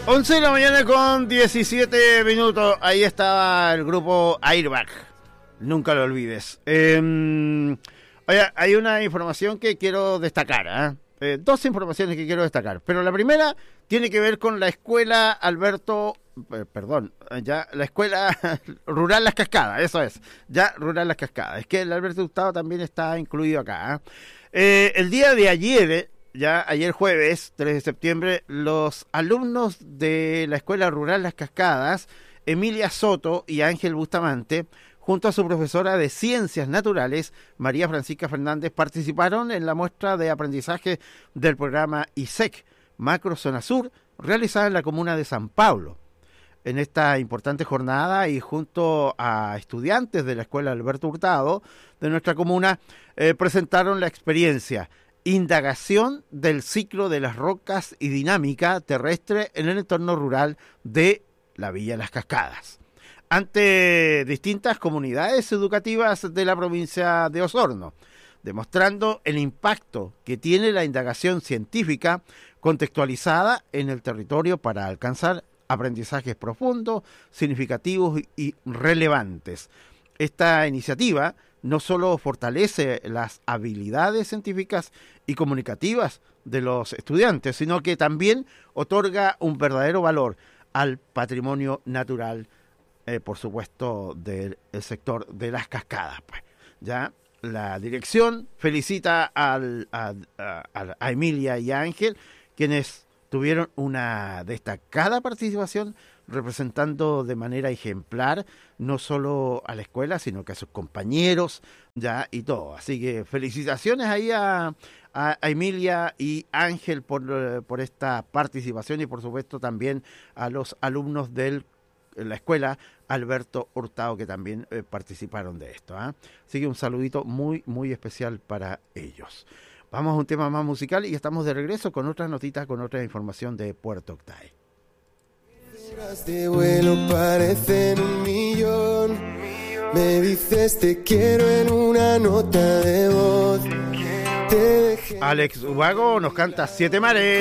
11 de la mañana con 17 minutos. Ahí estaba el grupo Airbag. Nunca lo olvides. Oye, hay una información que quiero destacar. Dos informaciones que quiero destacar. Pero la primera tiene que ver con la escuela Alberto... la escuela rural Las Cascadas, eso es. Ya rural Las Cascadas. Es que el Alberto Hurtado también está incluido acá. El día de ayer... ayer jueves, 3 de septiembre, los alumnos de la Escuela Rural Las Cascadas, Emilia Soto y Ángel Bustamante, junto a su profesora de Ciencias Naturales, María Francisca Fernández, participaron en la muestra de aprendizaje del programa ISEC, Macro Zona Sur, realizada en la comuna de San Pablo. En esta importante jornada y junto a estudiantes de la Escuela Alberto Hurtado de nuestra comuna, presentaron la experiencia Indagación del ciclo de las rocas y dinámica terrestre en el entorno rural de la Villa Las Cascadas, ante distintas comunidades educativas de la provincia de Osorno, demostrando el impacto que tiene la indagación científica contextualizada en el territorio para alcanzar aprendizajes profundos, significativos y relevantes. Esta iniciativa no solo fortalece las habilidades científicas y comunicativas de los estudiantes, sino que también otorga un verdadero valor al patrimonio natural, por supuesto, del sector de las cascadas. Pues, ya la dirección felicita a Emilia y a Ángel, quienes tuvieron una destacada participación representando de manera ejemplar no solo a la escuela, sino que a sus compañeros, ya, y todo. Así que felicitaciones ahí a Emilia y Ángel por esta participación y por supuesto también a los alumnos de la escuela Alberto Hurtado que también participaron de esto. Así que un saludito muy, muy especial para ellos. Vamos a un tema más musical y estamos de regreso con otras notitas, con otra información de Puerto Octay. Horas de vuelo parecen 1.000.000. Me dices te quiero en una nota de voz. Alex Ubago nos canta Siete Mares.